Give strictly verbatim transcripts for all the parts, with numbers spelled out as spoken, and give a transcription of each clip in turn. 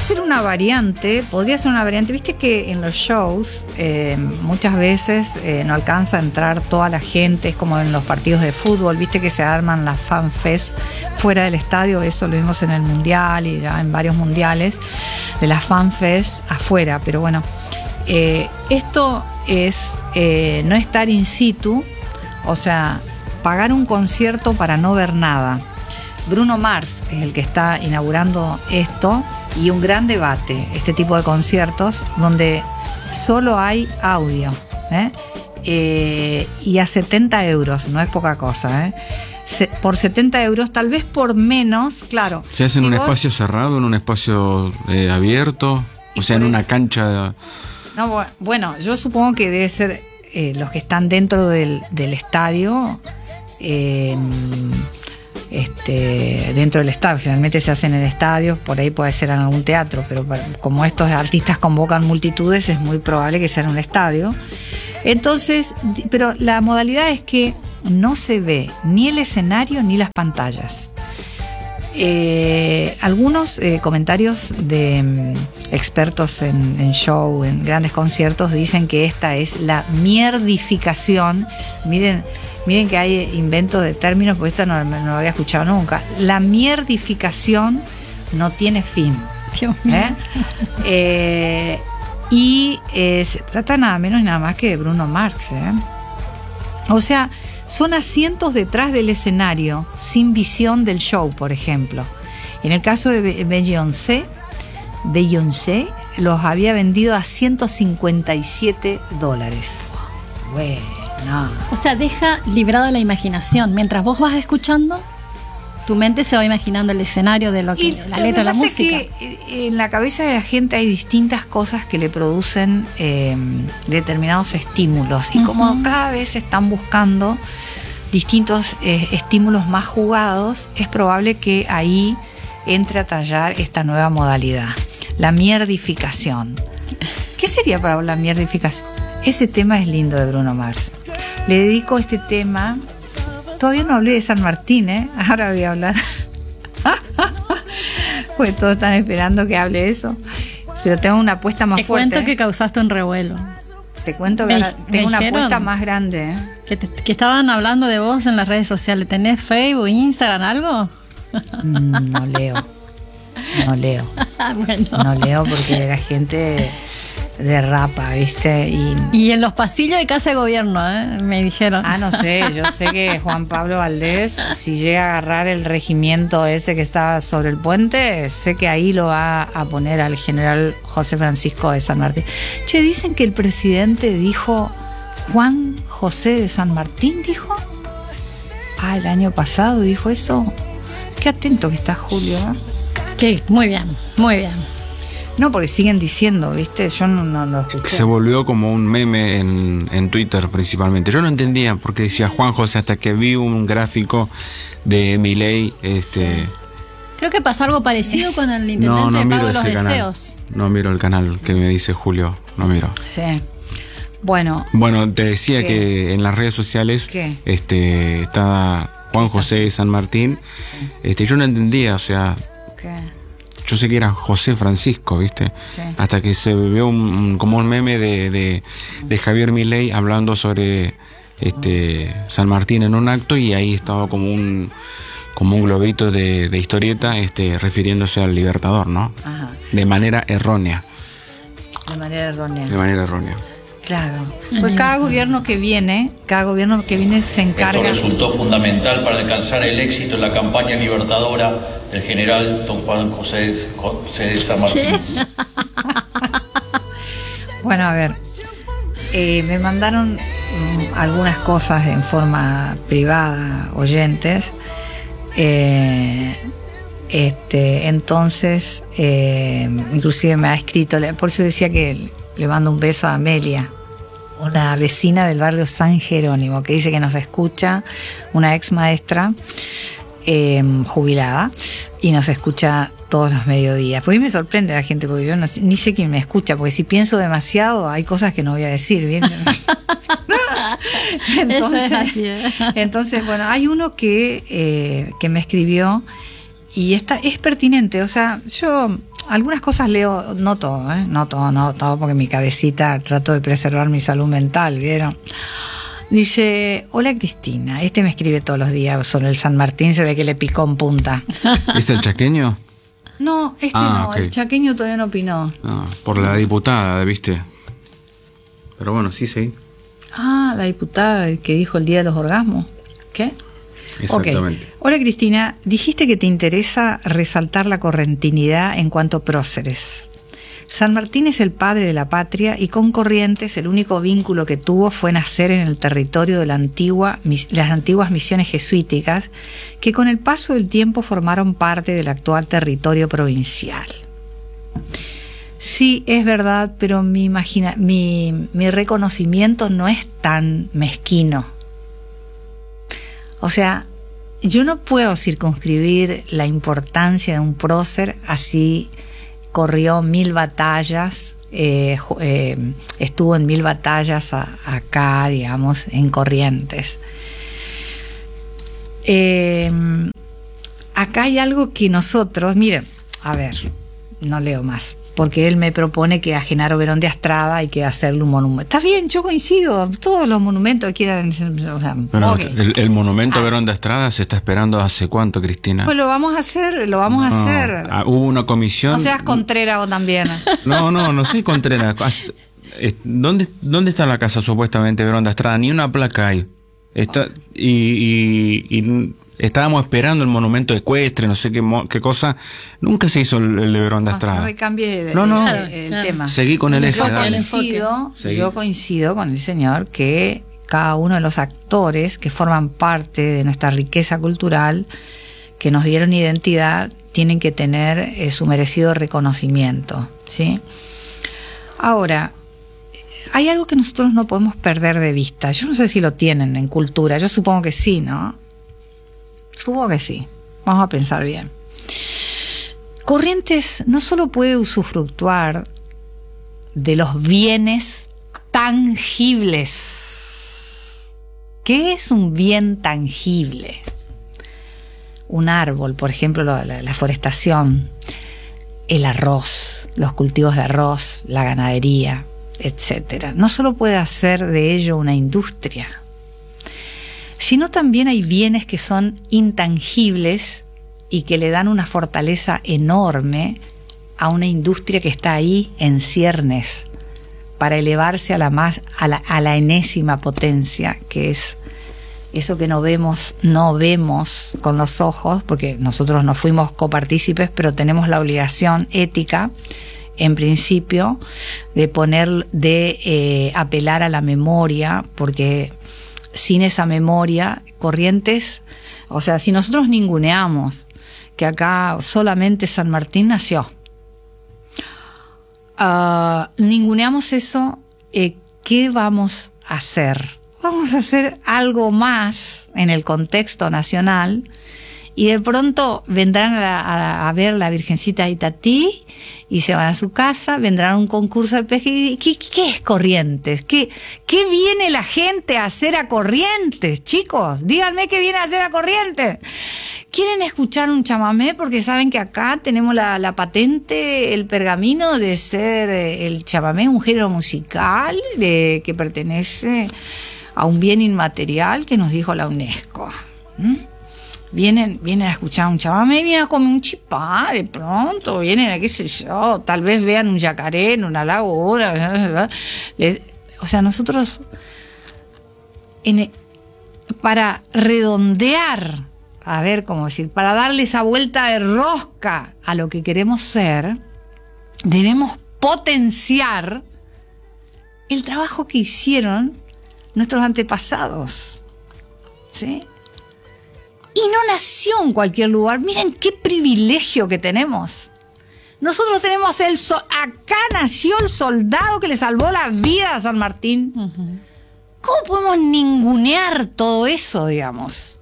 ser una variante, podría ser una variante. Viste que en los shows eh, muchas veces eh, no alcanza a entrar toda la gente, es como en los partidos de fútbol, viste que se arman las fanfest fuera del estadio, eso lo vimos en el mundial y ya en varios mundiales, de las fanfest afuera, pero bueno, eh, esto es eh, no estar in situ, o sea, pagar un concierto para no ver nada. Bruno Mars es el que está inaugurando esto y un gran debate, este tipo de conciertos donde solo hay audio, ¿eh? Eh, y a setenta euros, no es poca cosa, ¿eh? Se, por setenta euros, tal vez por menos, claro. ¿Se hace en si un vos, espacio cerrado, en un espacio eh, abierto? O sea, en una cancha de... No, bueno, yo supongo que debe ser eh, los que están dentro del, del estadio... Eh, Este, dentro del estadio, generalmente se hace en el estadio, por ahí puede ser en algún teatro, pero como estos artistas convocan multitudes, es muy probable que sea en un estadio. Entonces, pero la modalidad es que no se ve ni el escenario ni las pantallas. Eh, algunos eh, comentarios de um, expertos en, en show, en grandes conciertos, dicen que esta es la mierdificación. Miren, miren que hay inventos de términos, porque esto no, no lo había escuchado nunca. La mierdificación no tiene fin. Dios mío. ¿Eh? Eh, y eh, se trata nada menos y nada más que de Bruno Mars, ¿eh? O sea, son asientos detrás del escenario, sin visión del show, por ejemplo. En el caso de Beyoncé, Beyoncé los había vendido a ciento cincuenta y siete dólares. Bueno. O sea, deja librada la imaginación. Mientras vos vas escuchando, tu mente se va imaginando el escenario de lo que, y la letra, la música. Es que en la cabeza de la gente hay distintas cosas que le producen eh, determinados estímulos. Y uh-huh. como cada vez están buscando distintos eh, estímulos más jugados, es probable que ahí entre a tallar esta nueva modalidad, la mierdificación. ¿Qué sería para vos la mierdificación? Ese tema es lindo de Bruno Mars. Le dedico este tema. Todavía no hablé de San Martín, ¿eh? Ahora voy a hablar. Pues todos están esperando que hable de eso. Pero tengo una apuesta más Te fuerte. Te cuento ¿eh? que causaste un revuelo. Te cuento que me, ahora me tengo una dijeron apuesta más grande. ¿eh? Que, te, que estaban hablando de vos en las redes sociales. ¿Tenés Facebook, Instagram, algo? Mm, no leo. No leo. Bueno. No leo porque la gente derrapa, ¿viste? Y, y en los pasillos de Casa de Gobierno, ¿eh? Me dijeron. Ah, no sé, yo sé que Juan Pablo Valdés, si llega a agarrar el regimiento ese que está sobre el puente, sé que ahí lo va a poner al general José Francisco de San Martín. Che, dicen que el presidente dijo Juan José de San Martín, dijo. Ah, el año pasado dijo eso. Qué atento que está Julio, ¿eh? Sí, muy bien, muy bien. No, porque siguen diciendo, ¿viste? Yo no, no lo escuché. Se volvió como un meme en, en Twitter principalmente. Yo no entendía porque decía Juan José hasta que vi un gráfico de Milei. Este... Sí. Creo que pasó algo parecido con el intendente no, no de Pago miro de los ese canal. Deseos. No miro el canal que me dice Julio, no miro. Sí. Bueno. Bueno, te decía ¿qué? que en las redes sociales ¿Qué? este está Juan José de San Martín. Este, yo no entendía, o sea... ¿Qué? Yo sé que era José Francisco, ¿viste? Sí. Hasta que se vio un, un, como un meme de, de, de Javier Milei hablando sobre este San Martín en un acto y ahí estaba como un como un globito de, de historieta este refiriéndose al Libertador, ¿no? Ajá. De manera errónea. De manera errónea. De manera errónea. Claro. Pues cada gobierno que viene, cada gobierno que viene se encarga. Esto resultó fundamental para alcanzar el éxito en la campaña libertadora del general don Juan José, José de San Martín. Bueno, a ver, eh, me mandaron mm, algunas cosas en forma privada, oyentes. Eh, este, entonces, eh, inclusive me ha escrito, por eso decía que le mando un beso a Amelia, una vecina del barrio San Jerónimo, que dice que nos escucha, una ex maestra eh, jubilada, y nos escucha todos los mediodías. Por ahí me sorprende la gente, porque yo no, ni sé quién me escucha, porque si pienso demasiado hay cosas que no voy a decir, ¿bien? entonces, Eso es así, ¿eh? entonces, bueno, hay uno que, eh, que me escribió y esta es pertinente, o sea, yo algunas cosas leo, no todo, ¿eh? no todo, no todo, porque mi cabecita trato de preservar mi salud mental, ¿vieron? Dice, hola Cristina, este me escribe todos los días sobre el San Martín, se ve que le picó en punta. ¿Es el chaqueño? No, este Ah, no, ok. el chaqueño todavía no opinó. No, por la diputada, ¿viste? Pero bueno, sí, sí. Ah, la diputada que dijo el Día de los Orgasmos. ¿Qué? Exactamente. Okay. Hola Cristina, dijiste que te interesa resaltar la correntinidad en cuanto a próceres. San Martín es el padre de la patria y con Corrientes el único vínculo que tuvo fue nacer en el territorio de la antigua, las antiguas misiones jesuíticas que con el paso del tiempo formaron parte del actual territorio provincial. Sí, es verdad, pero mi, imagina, mi, mi reconocimiento no es tan mezquino. O sea, yo no puedo circunscribir la importancia de un prócer así. Corrió mil batallas, eh, eh, estuvo en mil batallas a, acá, digamos, en Corrientes. Eh, acá hay algo que nosotros, miren, a ver, no leo más, porque él me propone que a Genaro Verón de Astrada hay que hacerle un monumento. Está bien, yo coincido, todos los monumentos quieran... O sea, Pero okay. el, el monumento Ah. a Verón de Astrada se está esperando hace cuánto, Cristina. Pues lo vamos a hacer, lo vamos a No, hacer. ah, hubo una comisión. No seas Contreras vos también. No, no, no soy Contreras. As- eh, ¿Dónde, ¿Dónde está la casa supuestamente Verón de Astrada? Ni una placa hay. Está, y, y, y estábamos esperando el monumento ecuestre, no sé qué, mo- qué cosa. Nunca se hizo el, el de Verón de Astrada. No, no cambie el, No, no. el, el Claro. tema. Seguí con el eje. Yo dale. coincido, Seguí. yo coincido con el señor que cada uno de los actores que forman parte de nuestra riqueza cultural, que nos dieron identidad, tienen que tener eh, su merecido reconocimiento, ¿sí? Ahora, hay algo que nosotros no podemos perder de vista. Yo no sé si lo tienen en cultura, yo supongo que sí, ¿no? Supongo que sí. Vamos a pensar bien. Corrientes no solo puede usufructuar de los bienes tangibles. ¿Qué es un bien tangible? Un árbol, por ejemplo, la, la, la forestación, el arroz, los cultivos de arroz, la ganadería, etcétera. No solo puede hacer de ello una industria, sino también hay bienes que son intangibles y que le dan una fortaleza enorme a una industria que está ahí en ciernes para elevarse a la más a la, a la enésima potencia, que es eso que no vemos, no vemos con los ojos, porque nosotros no fuimos copartícipes, pero tenemos la obligación ética, en principio, de poner, de eh, apelar a la memoria, porque sin esa memoria, Corrientes, o sea, si nosotros ninguneamos que acá solamente San Martín nació, uh, ninguneamos eso, eh, ¿qué vamos a hacer? Vamos a hacer algo más en el contexto nacional y de pronto vendrán a, la, a, a ver la Virgencita de Itatí y se van a su casa, vendrán a un concurso de pesca. ¿Qué, qué es Corrientes? ¿Qué, ¿Qué viene la gente a hacer a Corrientes, chicos? Díganme qué viene a hacer a Corrientes. ¿Quieren escuchar un chamamé? Porque saben que acá tenemos la, la patente, el pergamino de ser el chamamé, un género musical de, que pertenece a un bien inmaterial que nos dijo la UNESCO. ¿Mm? Vienen, vienen a escuchar un chamamé, vienen a comer un chipá de pronto, vienen a qué sé yo, tal vez vean un yacaré en una laguna. Les, o sea, nosotros, en, para redondear, a ver cómo decir, para darle esa vuelta de rosca a lo que queremos ser, debemos potenciar el trabajo que hicieron nuestros antepasados, ¿sí? Y no nació en cualquier lugar. Miren qué privilegio que tenemos. Nosotros tenemos el... So- acá nació el soldado que le salvó la vida a San Martín. Uh-huh. ¿Cómo podemos ningunear todo eso, digamos?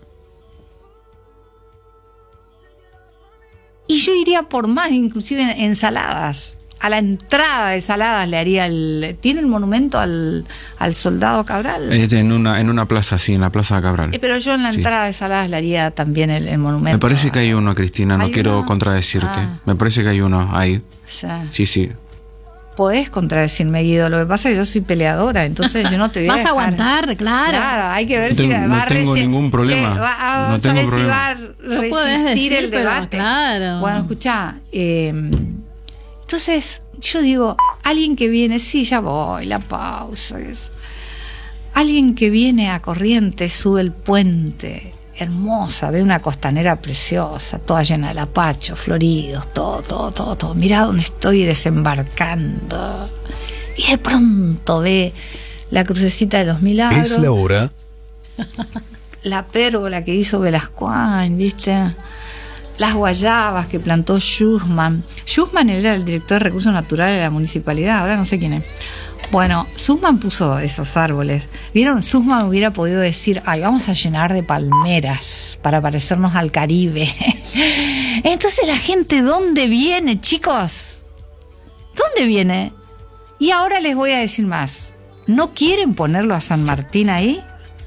Y yo iría por más, inclusive en ensaladas. a la entrada de Saladas le haría el... ¿Tiene el monumento al, al soldado Cabral? Es en una, en una plaza, sí, en la plaza Cabral. Eh, pero yo en la sí. entrada de Saladas le haría también el, el monumento. Me parece que hay uno, Cristina, no quiero uno? contradecirte. Ah. Me parece que hay uno ahí. Sí. Sí, sí. Podés contradecirme, Guido. Lo que pasa es que yo soy peleadora, entonces yo no te voy a Vas a dejar. aguantar, claro. Claro, hay que ver No si tengo- va no a tengo resi- ningún problema. Che, va a, No tengo saber si problema. va a No podés resistir decir, el pero debate. claro. Bueno, escuchá. Eh, entonces, yo digo, alguien que viene, sí, ya voy, la pausa. Es, alguien que viene a Corrientes, sube el puente, hermosa, ve una costanera preciosa, toda llena de lapachos, floridos, todo, todo, todo, todo. Mirá dónde estoy desembarcando. Y de pronto ve la crucecita de los milagros. Es la hora. La pérgola que hizo Velascoain, ¿viste? Las guayabas que plantó Schussmann. Schussmann era el director de recursos naturales de la municipalidad, ahora no sé quién es. Bueno, Schussmann puso esos árboles. ¿Vieron? Schussmann hubiera podido decir, ay, vamos a llenar de palmeras para parecernos al Caribe. Entonces la gente, ¿dónde viene, chicos? ¿Dónde viene? Y ahora les voy a decir más. ¿No quieren ponerlo a San Martín ahí?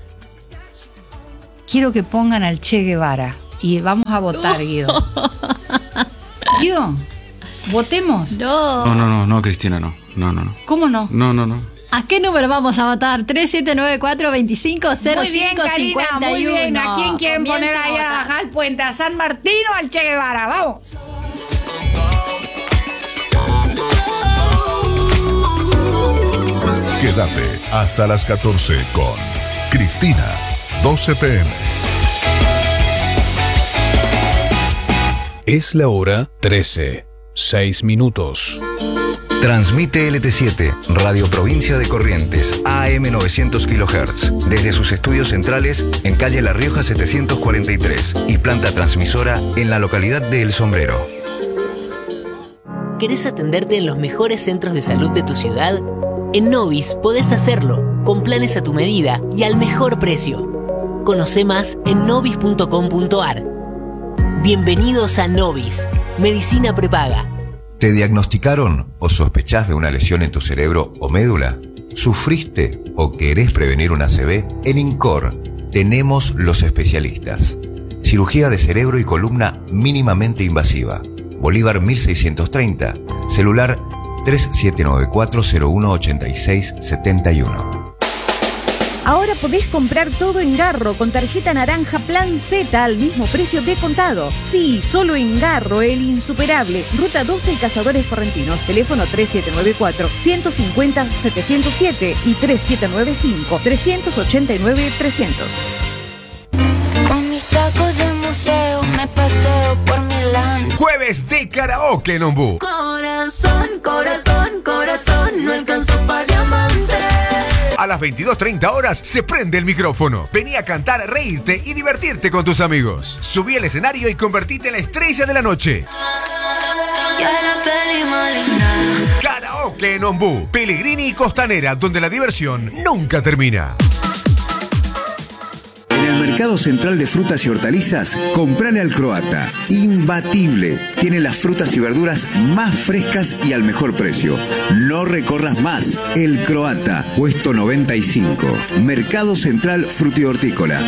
Quiero que pongan al Che Guevara. Y vamos a votar, Guido. Guido, votemos. No. No, no, no, no, Cristina, no. No, no, no. ¿Cómo no? No, no, no. ¿A qué número vamos a votar? tres siete nueve cuatro, dos cinco cero Muy bien, cinco Karina, cinco muy uno. bien. ¿A quién quieren Comienza poner ahí a votar. bajar el puente? ¿A San Martín o al Che Guevara? ¡Vamos! Quédate hasta las catorce con Cristina, doce pe eme. Es la hora trece, seis minutos. Transmite L T siete, Radio Provincia de Corrientes, A M novecientos kilohertz, desde sus estudios centrales en calle La Rioja setecientos cuarenta y tres y planta transmisora en la localidad de El Sombrero. ¿Querés atenderte en los mejores centros de salud de tu ciudad? En Novis podés hacerlo, con planes a tu medida y al mejor precio. Conoce más en novis punto com punto ar. Bienvenidos a Novis, Medicina Prepaga. ¿Te diagnosticaron o sospechás de una lesión en tu cerebro o médula? ¿Sufriste o querés prevenir una A C V? En INCOR tenemos los especialistas. Cirugía de cerebro y columna mínimamente invasiva. Bolívar mil seiscientos treinta, celular tres siete nueve cuatro cero uno ocho seis siete uno. Ahora podés comprar todo en Garro con tarjeta naranja Plan Z al mismo precio de contado. Sí, solo en Garro, el insuperable. Ruta doce y Cazadores Correntinos. Teléfono tres siete nueve cuatro, uno cinco cero, siete cero siete y tres siete nueve cinco, tres ocho nueve, trescientos. Con mis tacos de museo me paseo por Milán. Jueves de karaoke en Ombú. Corazón, corazón, corazón, no alcanzó pa' diamante. A las veintidós treinta horas se prende el micrófono. Vení a cantar, reírte y divertirte con tus amigos. Subí al escenario y convertite en la estrella de la noche. Ya la pedimos linda. Karaoke en Ombú, Pellegrini y Costanera, donde la diversión nunca termina. En el Mercado Central de Frutas y Hortalizas, comprale al Croata. Imbatible. Tiene las frutas y verduras más frescas y al mejor precio. No recorras más. El Croata, puesto noventa y cinco. Mercado Central Frutihortícola.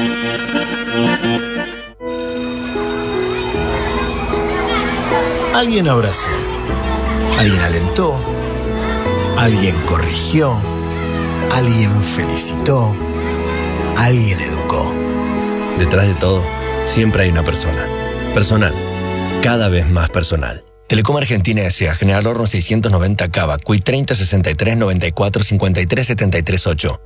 Alguien abrazó, alguien alentó, alguien corrigió, alguien felicitó, alguien educó. Detrás de todo, siempre hay una persona. Personal. Cada vez más personal. Telecom Argentina S A General Horno seiscientos noventa Cava, C U I treinta sesenta y tres noventa y cuatro cincuenta y tres setenta y tres ocho.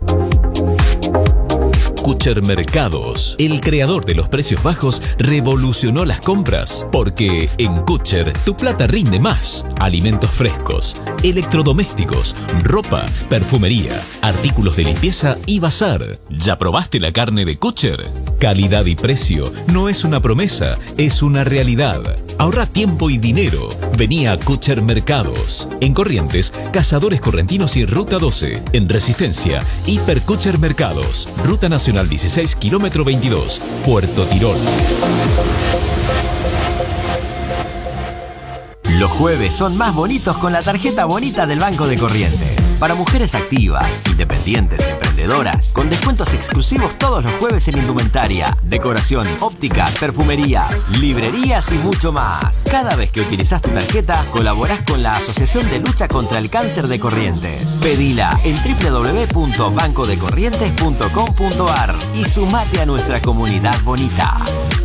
Kutcher Mercados, el creador de los precios bajos, revolucionó las compras, porque en Kutcher tu plata rinde más. Alimentos frescos, electrodomésticos, ropa, perfumería, artículos de limpieza y bazar. ¿Ya probaste la carne de Kutcher? Calidad y precio no es una promesa, es una realidad. Ahorra tiempo y dinero. Vení a Kutcher Mercados. En Corrientes, Cazadores Correntinos y Ruta doce. En Resistencia, Hiper Kutcher Mercados. Ruta Nacional dieciséis, kilómetro veintidós, Puerto Tirol. Los jueves son más bonitos con la tarjeta bonita del Banco de Corrientes. Para mujeres activas, independientes y emprendedoras, con descuentos exclusivos todos los jueves en indumentaria, decoración, ópticas, perfumerías, librerías y mucho más. Cada vez que utilizas tu tarjeta, colaborás con la Asociación de Lucha contra el Cáncer de Corrientes. Pedila en doble u doble u doble u punto banco de corrientes punto com punto a r y sumate a nuestra comunidad bonita.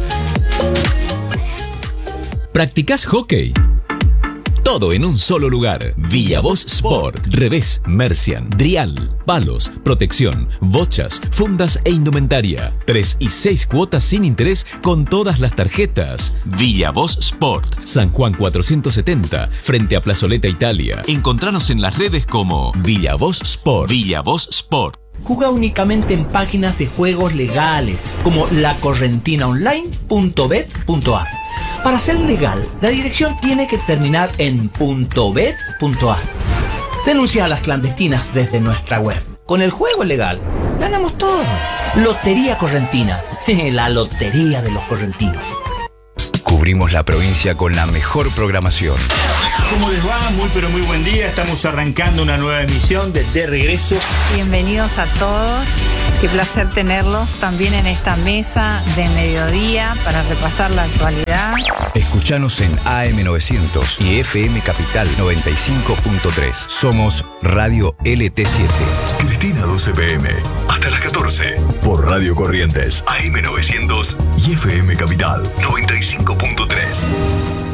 ¿Practicás hockey? Todo en un solo lugar. Villavoz Sport. Revés, Mercian, Drial, palos, protección, bochas, fundas e indumentaria. Tres y seis cuotas sin interés con todas las tarjetas. Villavoz Sport. San Juan cuatrocientos setenta, frente a Plazoleta Italia. Encontranos en las redes como Villavoz Sport. Villavoz Sport. Juega únicamente en páginas de juegos legales como la correntina online punto bet punto a r. Para ser legal, la dirección tiene que terminar en .bet punto a r. Denuncia a las clandestinas desde nuestra web. Con el juego legal, ganamos todo. Lotería Correntina, la lotería de los correntinos. Cubrimos la provincia con la mejor programación. ¿Cómo les va? Muy pero muy buen día. Estamos arrancando una nueva emisión de De Regreso. Bienvenidos a todos. Qué placer tenerlos también en esta mesa de mediodía para repasar la actualidad. Escuchanos en A M novecientos y F M Capital noventa y cinco punto tres. Somos Radio L T siete. Cristina doce p m hasta las catorce por Radio Corrientes A M novecientos y F M Capital noventa y cinco punto tres.